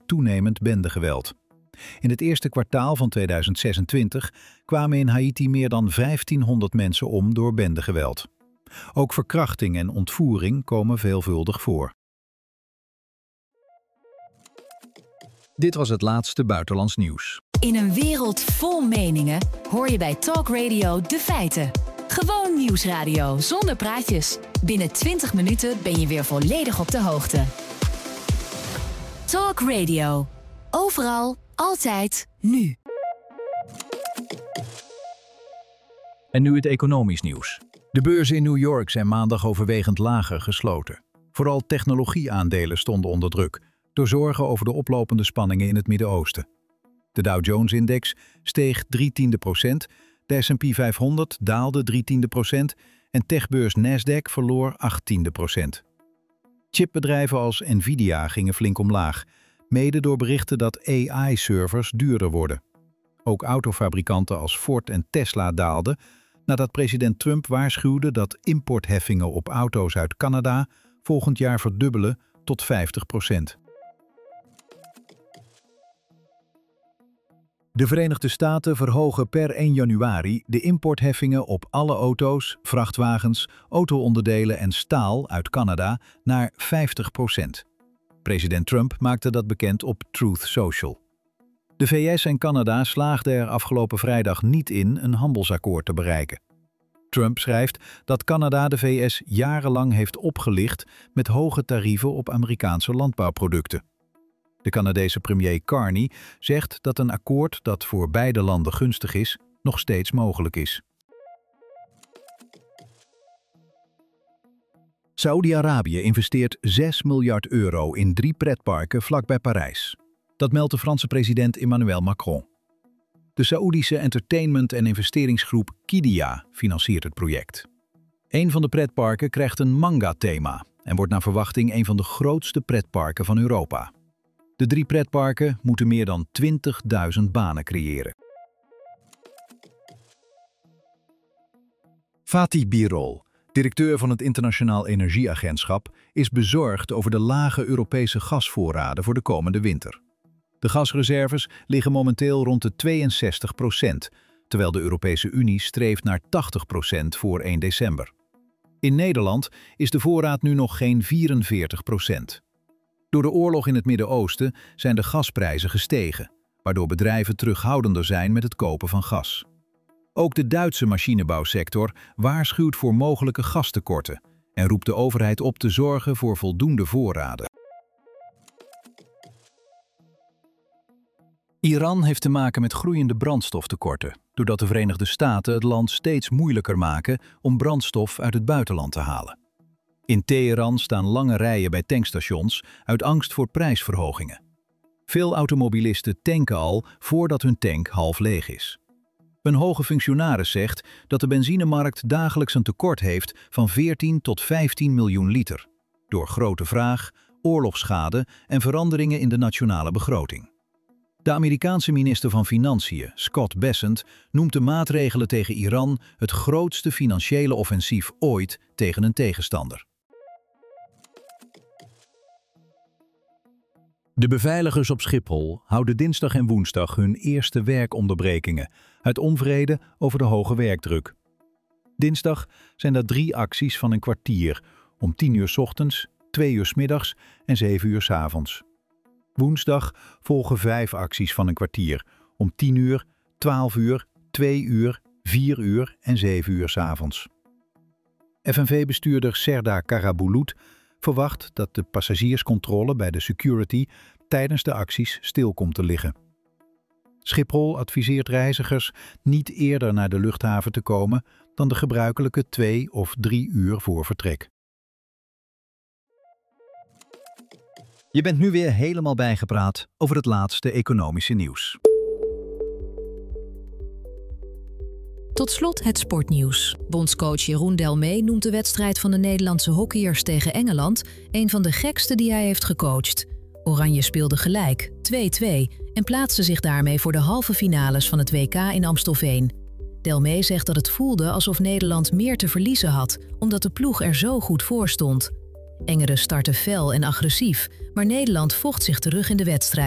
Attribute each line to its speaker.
Speaker 1: toenemend bendegeweld. In het eerste kwartaal van 2026 kwamen in Haiti meer dan 1500 mensen om door bendegeweld. Ook verkrachting en ontvoering komen veelvuldig voor. Dit was het laatste buitenlands nieuws.
Speaker 2: In een wereld vol meningen hoor je bij Talk Radio de feiten. Gewoon nieuwsradio zonder praatjes. Binnen 20 minuten ben je weer volledig op de hoogte. Talk Radio. Overal, altijd, nu.
Speaker 1: En nu het economisch nieuws. De beurzen in New York zijn maandag overwegend lager gesloten. Vooral technologieaandelen stonden onder druk, door zorgen over de oplopende spanningen in het Midden-Oosten. De Dow Jones-index steeg 0,3%, de S&P 500 daalde 0,3% en techbeurs Nasdaq verloor 0,8%. Chipbedrijven als Nvidia gingen flink omlaag, mede door berichten dat AI-servers duurder worden. Ook autofabrikanten als Ford en Tesla daalden, nadat president Trump waarschuwde dat importheffingen op auto's uit Canada volgend jaar verdubbelen tot 50%. De Verenigde Staten verhogen per 1 januari de importheffingen op alle auto's, vrachtwagens, auto-onderdelen en staal uit Canada naar 50%. President Trump maakte dat bekend op Truth Social. De VS en Canada slaagden er afgelopen vrijdag niet in een handelsakkoord te bereiken. Trump schrijft dat Canada de VS jarenlang heeft opgelicht met hoge tarieven op Amerikaanse landbouwproducten. De Canadese premier Carney zegt dat een akkoord dat voor beide landen gunstig is, nog steeds mogelijk is. Saoedi-Arabië investeert 6 miljard euro in 3 pretparken vlakbij Parijs. Dat meldt de Franse president Emmanuel Macron. De Saoedische entertainment- en investeringsgroep Qiddiya financiert het project. Een van de pretparken krijgt een manga-thema en wordt naar verwachting een van de grootste pretparken van Europa. De 3 pretparken moeten meer dan 20.000 banen creëren. Fatih Birol, directeur van het Internationaal Energieagentschap, is bezorgd over de lage Europese gasvoorraden voor de komende winter. De gasreserves liggen momenteel rond de 62%, terwijl de Europese Unie streeft naar 80% voor 1 december. In Nederland is de voorraad nu nog geen 44%. Door de oorlog in het Midden-Oosten zijn de gasprijzen gestegen, waardoor bedrijven terughoudender zijn met het kopen van gas. Ook de Duitse machinebouwsector waarschuwt voor mogelijke gastekorten en roept de overheid op te zorgen voor voldoende voorraden. Iran heeft te maken met groeiende brandstoftekorten, doordat de Verenigde Staten het land steeds moeilijker maken om brandstof uit het buitenland te halen. In Teheran staan lange rijen bij tankstations uit angst voor prijsverhogingen. Veel automobilisten tanken al voordat hun tank half leeg is. Een hoge functionaris zegt dat de benzinemarkt dagelijks een tekort heeft van 14 tot 15 miljoen liter, door grote vraag, oorlogsschade en veranderingen in de nationale begroting. De Amerikaanse minister van Financiën, Scott Bessent, noemt de maatregelen tegen Iran het grootste financiële offensief ooit tegen een tegenstander. De beveiligers op Schiphol houden dinsdag en woensdag hun eerste werkonderbrekingen uit onvrede over de hoge werkdruk. Dinsdag zijn dat 3 acties van een kwartier om 10 uur 's ochtends, 2 uur 's middags en 7 uur 's avonds. Woensdag volgen 5 acties van een kwartier om 10 uur, 12 uur, 2 uur, 4 uur en 7 uur 's avonds. FNV-bestuurder Serdar Karabulut verwacht dat de passagierscontrole bij de security tijdens de acties stil komt te liggen. Schiphol adviseert reizigers niet eerder naar de luchthaven te komen dan de gebruikelijke 2 of 3 uur voor vertrek. Je bent nu weer helemaal bijgepraat over het laatste economische nieuws.
Speaker 2: Tot slot het sportnieuws. Bondscoach Jeroen Delmee noemt de wedstrijd van de Nederlandse hockeyers tegen Engeland een van de gekste die hij heeft gecoacht. Oranje speelde gelijk, 2-2, en plaatste zich daarmee voor de halve finales van het WK in Amstelveen. Delmee zegt dat het voelde alsof Nederland meer te verliezen had, omdat de ploeg er zo goed voor stond. Engeren startte fel en agressief, maar Nederland vocht zich terug in de wedstrijd.